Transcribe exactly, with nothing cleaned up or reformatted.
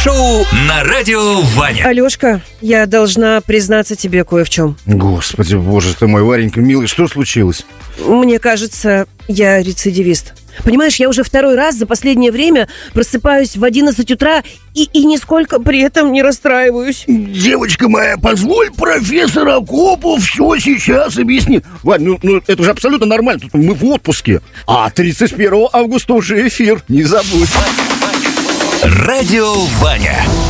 Шоу на радио Ваня. Алёшка, я должна признаться тебе кое в чем. Господи, боже ты мой, Варенька, милый, что случилось? Мне кажется, я рецидивист. Понимаешь, я уже второй раз за последнее время просыпаюсь в одиннадцать утра и, и нисколько при этом не расстраиваюсь. Девочка моя, позволь профессор Акопу все сейчас объяснит. Вань, ну, ну это же абсолютно нормально, тут мы в отпуске. А тридцать первого августа уже эфир, не забудь. Радио Ваня.